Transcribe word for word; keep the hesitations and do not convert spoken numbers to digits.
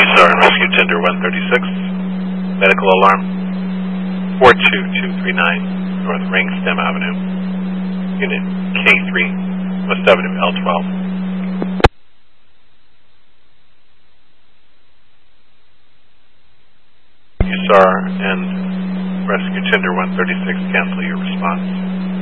U S A R and Rescue Tender one thirty-six, medical alarm, four two two three nine North Ring Stem Avenue, Unit K three, West Avenue, L twelve. U S A R and Rescue Tender one thirty-six, cancel your response.